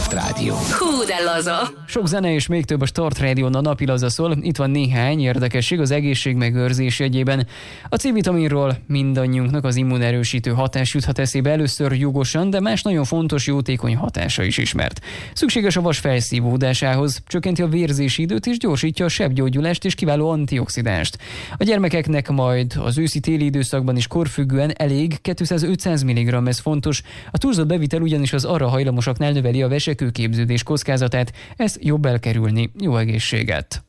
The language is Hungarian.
Start Rádió. Hú, de laza! Sok zene és még több a Start Rádión a napi laza szól. Itt van néhány érdekesség az egészségmegőrzés jegyében. A C-vitaminról mindannyiunknak az immunerősítő hatás juthat eszébe először jogosan, de más nagyon fontos jótékony hatása is ismert. Szükséges a vas felszívódásához, csökkenti a vérzési időt és gyorsítja a sebgyógyulást és kiváló antioxidást. A gyermekeknek majd az őszi-téli időszakban is korfüggően elég 200-500 mg, ez fontos. A túlzott bevitel ugyanis az arra hajlamosaknál növeli a vesekőképződés kockázatát, ezt jobb elkerülni. Jó egészséget!